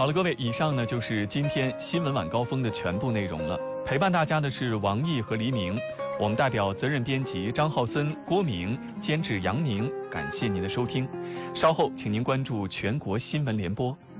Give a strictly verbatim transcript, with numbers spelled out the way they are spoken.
好了，各位，以上呢就是今天新闻晚高峰的全部内容了。陪伴大家的是王毅和黎明，我们代表责任编辑张浩森、郭明，监制杨宁，感谢您的收听。稍后，请您关注全国新闻联播。